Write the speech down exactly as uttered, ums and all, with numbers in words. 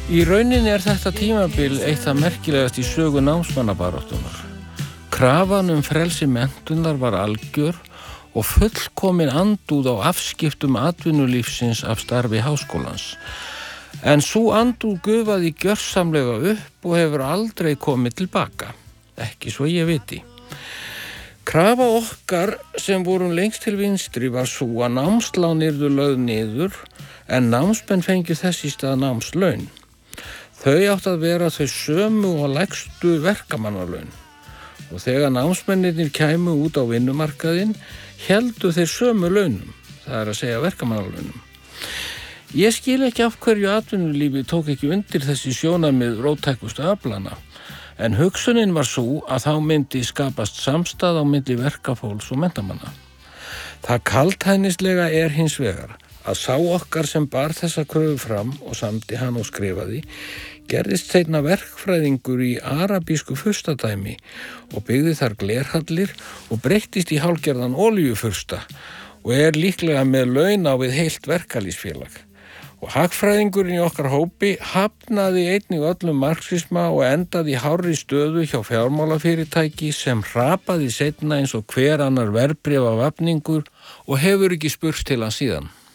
Í rauninni er þetta tímabil eitt það merkilegast í sögu námsmannabaráttunnar. Krafan um frelsi menntunar var algjör og fullkomin andúð á afskiptum atvinnulífsins af starfi háskólans. En sú andúð gufaði gjörsamlega upp og hefur aldrei komið tilbaka. Ekki svo ég viti. Krafa okkar sem vorum lengst til vinstri var svo að námslán yrðu lögð niður en námsmenn fengju þess í stað námslaun. Þau áttu að vera þau sömu og lægstu verkamannalaun. Og þegar námsmennirnir kæmu út á vinnumarkaðinn, héldu þeir sömu launum, það er að segja verkamannalaunum. Ég skil ekki af hverju atvinnulífi tók ekki undir þessi sjónarmið róttækustu aflana, en hugsunin var svo að þá myndi skapast samstað á milli verkafólks og menntamanna. Það kaldhæðnislega er hins vegar að sá okkar sem bar þessa kröfu fram og samdi hann og skrifaði, gerðist seinna verkfræðingur í arabísku furstadæmi og byggði þar glerhallir og breyttist í hálfgerðan olíufursta og er líklega með laun á við heilt verkalýðsfélag. Og hagfræðingurinn í okkar hópi hafnaði einnig öllum marxisma og endaði í hárri stöðu hjá fjármálafyrirtæki sem hrapaði seinna eins og hver annar verðbréfavafningur og hefur ekki spurst til hann síðan.